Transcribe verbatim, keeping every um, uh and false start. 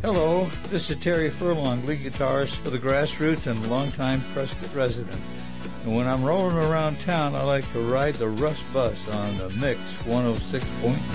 Hello, this is Terry Furlong, lead guitarist for the Grassroots and longtime Prescott resident. And when I'm rolling around town, I like to ride the Rust Bus on the Mix one oh six point three.